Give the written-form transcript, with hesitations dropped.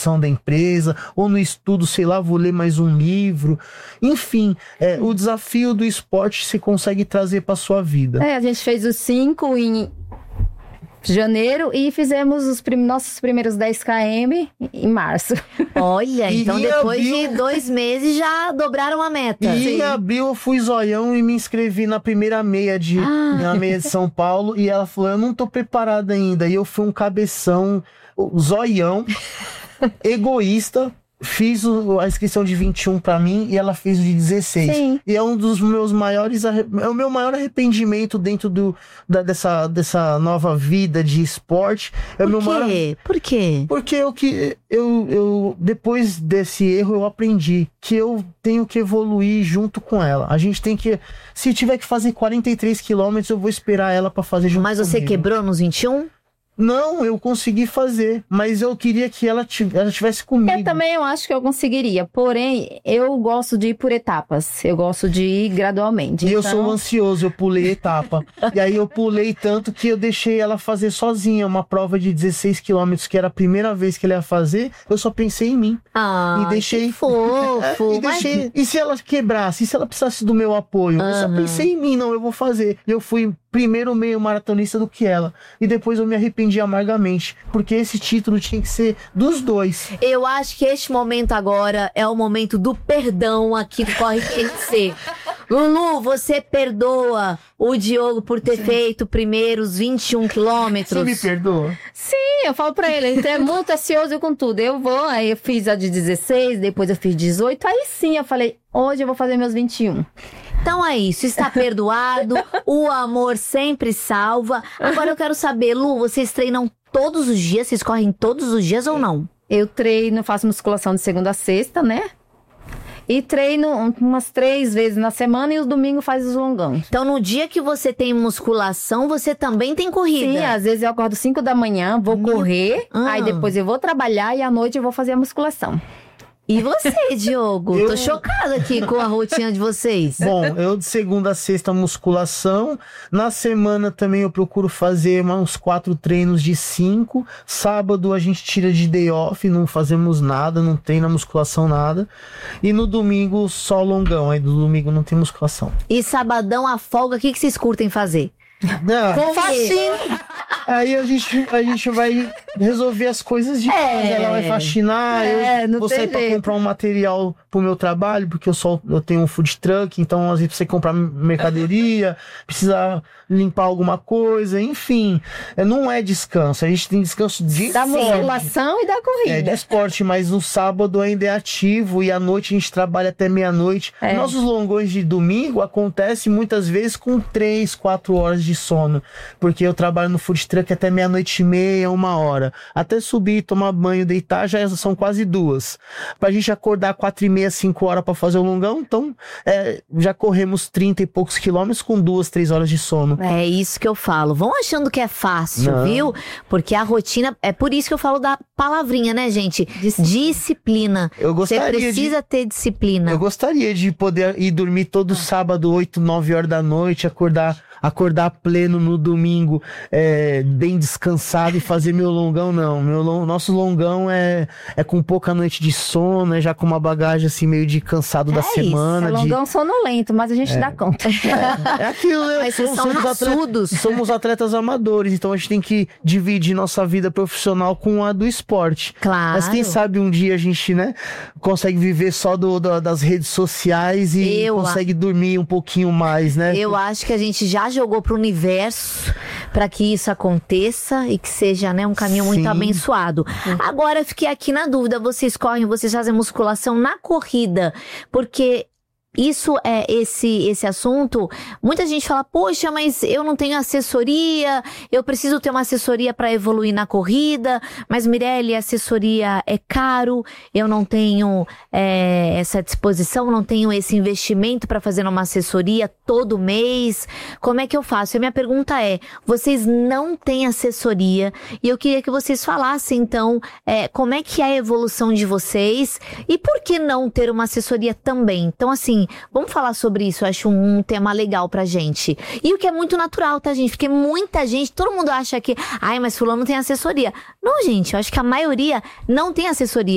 administração da empresa, ou no estudo, sei lá, vou ler mais um livro. Enfim, o desafio do esporte você consegue trazer para sua vida. A gente fez os 5 em janeiro e fizemos os nossos primeiros 10 km em março. Olha, então depois abril, de 2 meses já dobraram a meta. E em abril eu fui zoião e me inscrevi na primeira meia de São Paulo. E ela falou, eu não tô preparada ainda. E eu fui um cabeção, zoião, egoísta. Fiz a inscrição de 21 pra mim e ela fez o de 16. Sim. E é um dos meus maiores... É o meu maior arrependimento dentro dessa nova vida de esporte. Por quê? Porque eu depois desse erro eu aprendi que eu tenho que evoluir junto com ela. A gente tem que... Se tiver que fazer 43 quilômetros, eu vou esperar ela pra fazer junto Mas você comigo. quebrou nos 21? Não, eu consegui fazer, mas eu queria que ela estivesse comigo. Eu acho que eu conseguiria, porém, eu gosto de ir por etapas, eu gosto de ir gradualmente. E eu sou ansioso, eu pulei etapa. E aí eu pulei tanto que eu deixei ela fazer sozinha uma prova de 16 quilômetros, que era a primeira vez que ela ia fazer, eu só pensei em mim. E deixei... Que fofo. E se ela quebrasse, e se ela precisasse do meu apoio? Eu só pensei em mim, não, eu vou fazer. Eu fui primeiro meio maratonista do que ela. E depois eu me arrependi amargamente, porque esse título tinha que ser dos dois. Eu acho que este momento agora é o momento do perdão aqui do Corre QC. Lulu, você perdoa o Diogo por ter feito primeiro os 21 quilômetros? Você me perdoa? Sim, eu falo pra ele é muito ansioso com tudo. Eu vou, aí eu fiz a de 16, depois eu fiz 18, aí sim eu falei, hoje eu vou fazer meus 21. Então é isso, está perdoado, o amor sempre salva. Agora eu quero saber, Lu, vocês treinam todos os dias? Vocês correm todos os dias ou não? Eu treino, faço musculação de segunda a sexta, né? E treino umas 3 vezes na semana e o domingo faz os longão. Então no dia que você tem musculação, você também tem corrida? Sim, às vezes eu acordo 5 da manhã, vou correr, aí depois eu vou trabalhar e à noite eu vou fazer a musculação. E você, Diogo? Tô chocada aqui com a rotina de vocês. Bom, eu de segunda a sexta musculação. Na semana também eu procuro fazer uns 4 treinos de 5. Sábado a gente tira de day off, não fazemos nada, não treina musculação, nada. E no domingo só longão, aí no domingo não tem musculação. E sabadão, a folga, o que vocês curtem fazer? Faxina. Aí a gente vai resolver as coisas de casa. Ela vai faxinar, eu vou sair pra comprar um material pro meu trabalho, porque eu tenho um food truck, então às vezes precisa comprar mercadoria, precisa limpar alguma coisa, enfim. Não é descanso, a gente tem descanso da musculação e da corrida. De esporte, mas no sábado ainda é ativo e à noite a gente trabalha até meia-noite. Nossos longões de domingo acontecem muitas vezes com 3, 4 horas de sono, porque eu trabalho no food truck até 00:30, 1h. Até subir, tomar banho, deitar, já são quase 2. Pra gente acordar 4h30, 5h pra fazer o longão, então já corremos 30 e poucos quilômetros com 2, 3 horas de sono. É isso que eu falo. Vão achando que é fácil, viu? Porque a rotina, é por isso que eu falo da palavrinha, né, gente? Disciplina. Você precisa ter disciplina. Eu gostaria de poder ir dormir todo sábado, 8, 9 horas da noite, acordar pleno no domingo, bem descansado e fazer meu longão. Não, nosso longão é com pouca noite de sono, já com uma bagagem assim meio de cansado da semana. É longão sonolento, mas a gente dá conta. É aquilo, né? Mas vocês são raçudos. Somos atletas amadores, então a gente tem que dividir nossa vida profissional com a do esporte. Claro. Mas quem sabe um dia a gente, consegue viver só das redes sociais e consegue dormir um pouquinho mais, né? Eu acho que a gente já jogou pro universo para que isso aconteça e que seja, um caminho muito abençoado. Agora eu fiquei aqui na dúvida, vocês fazem musculação na corrida, porque isso esse assunto, muita gente fala, poxa, mas eu não tenho assessoria, eu preciso ter uma assessoria para evoluir na corrida, mas Mirelle, assessoria é caro, eu não tenho essa disposição, não tenho esse investimento para fazer uma assessoria todo mês, como é que eu faço? A minha pergunta vocês não têm assessoria e eu queria que vocês falassem então, como é que é a evolução de vocês e por que não ter uma assessoria também? Então assim, vamos falar sobre isso, eu acho um tema legal pra gente. E o que é muito natural, tá, gente? Porque muita gente, todo mundo acha que, mas fulano não tem assessoria. Não, gente, eu acho que a maioria não tem assessoria.